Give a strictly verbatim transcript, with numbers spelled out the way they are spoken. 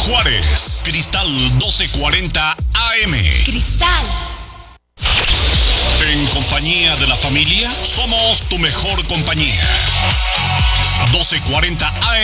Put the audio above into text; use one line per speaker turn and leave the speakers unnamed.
Juárez. Cristal doce cuarenta A M.
Cristal.
En compañía de la familia, somos tu mejor compañía. doce cuarenta A M.